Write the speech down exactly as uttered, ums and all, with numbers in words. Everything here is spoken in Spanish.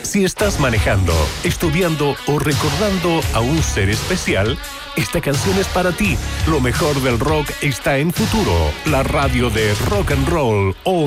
Si estás manejando, estudiando o recordando a un ser especial, esta canción es para ti. Lo mejor del rock está en Futuro, la radio de rock and roll all